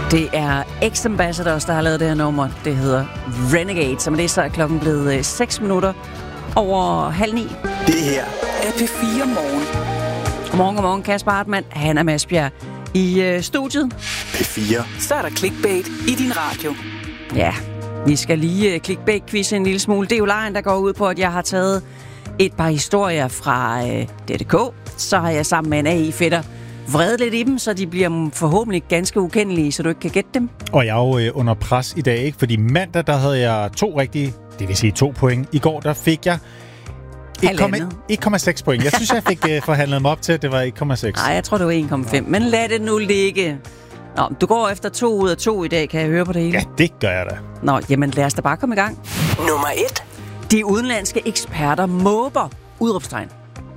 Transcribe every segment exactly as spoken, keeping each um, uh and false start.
Det er X-Ambassadors, der har lavet det her nummer. Det hedder Renegade, som det er så er klokken blevet seks minutter over halv ni. Det her er P fire Morgen. Godmorgen, godmorgen. Kasper Hartmann, Hanna Masbjerg i øh, studiet. P fire. Så er der clickbait i din radio. Ja, vi skal lige øh, clickbait-quizze en lille smule. Det er jo lejen, der går ud på, at jeg har taget et par historier fra øh, D D K. Så har jeg sammen med en A I-fætter vredet lidt i dem, så de bliver forhåbentlig ganske ukendelige, så du ikke kan gætte dem. Og jeg er jo øh, under pres i dag, ikke? Fordi mandag, der havde jeg to rigtige, det vil sige to point. I går, der fik jeg et komma seks point. Jeg synes, jeg fik øh, forhandlet mig op til, at det var et komma seks. Nej, jeg tror, det var en komma fem. Men lad det nu ligge. Nå, du går efter to ud af to i dag, kan jeg høre på det hele? Ja, det gør jeg da. Nå, jamen lad os da bare komme i gang. Nummer et. De udenlandske eksperter måber. Udråbstegn.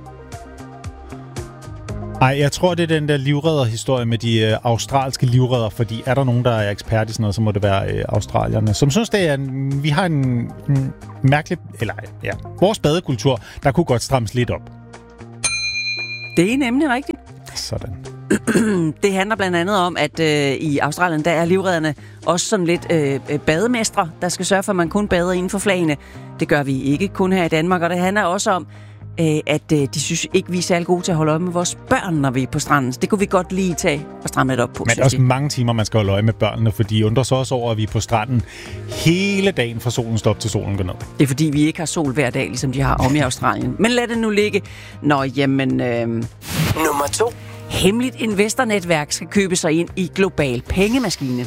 Ej, jeg tror, det er den der livredder-historie med de øh, australske livredder, fordi er der nogen, der er ekspert i sådan noget, så må det være øh, australierne. Som synes, det er en, vi har en, en mærkelig, eller ja, vores badekultur, der kunne godt strammes lidt op. Det er nemlig rigtigt. Sådan. Det handler blandt andet om, at øh, i Australien, der er livredderne også sådan lidt øh, bademestre, der skal sørge for, at man kun bader inden for flagene. Det gør vi ikke kun her i Danmark, og det handler også om, at de synes ikke, vi er særlig gode til at holde øje med vores børn, når vi er på stranden. Så det kunne vi godt lige tage og stramme lidt op på. Men det er også mange timer, man skal holde øje med børnene, for de undrer sig også over, at vi er på stranden hele dagen fra solen står op til solen går ned. Det er fordi, vi ikke har sol hver dag, ligesom de har om i Australien. Men lad det nu ligge. Nå, jamen... Øh... Nummer to. Hemmeligt investornetværk skal købe sig ind i global pengemaskine.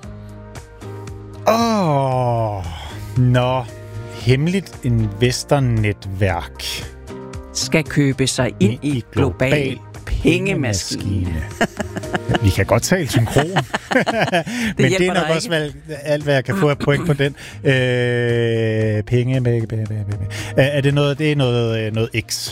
Åh, oh, nå. Hemmeligt investornetværk skal købe sig ind i, i global, global pengemaskine. Vi kan godt tale synkron. Men det er nok også vel, alt, hvad jeg kan få af point på den. Øh, penge, penge, penge, penge. Er det noget, det er noget, noget X?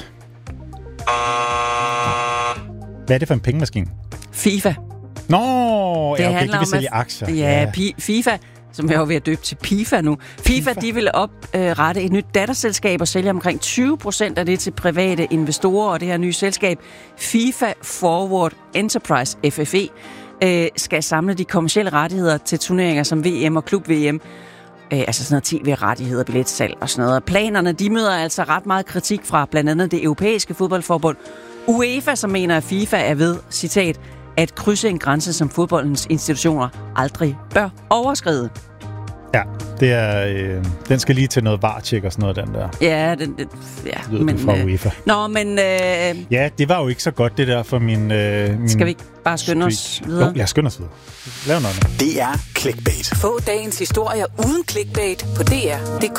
Hvad er det for en pengemaskine? FIFA. Nå, det ja, okay, de vil sælge aktier. Ja, ja. FIFA, som jeg er jo ved at døbe til FIFA nu. FIFA, FIFA. De vil oprette et nyt datterselskab og sælge omkring tyve procent af det til private investorer, og det her nye selskab, FIFA Forward Enterprise, F F E, øh, skal samle de kommercielle rettigheder til turneringer som V M og Klub-V M, øh, altså sådan noget T V-rettigheder, billetsalg og sådan noget. Planerne, de møder altså ret meget kritik fra blandt andet det europæiske fodboldforbund UEFA, som mener, at FIFA er ved, citat, at krydse en grænse, som fodboldens institutioner aldrig bør overskride. Ja, det er, øh, den skal lige til noget VAR-tjek og sådan noget, den der. Ja, den, den, ja men... fra UEFA. Nå, men... Øh, ja, det var jo ikke så godt, det der for min... Øh, min skal vi ikke bare skynde os videre? Jo, ja, skynde os videre. Lav noget. Det er clickbait. Få dagens historier uden clickbait på D R punktum D K.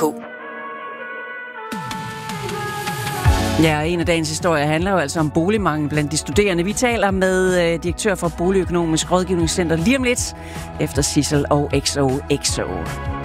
Ja, og en af dagens historier handler jo altså om boligmangel blandt de studerende. Vi taler med øh, direktør for Boligøkonomisk Rådgivningscenter lige om lidt, efter Sissel og X O X O.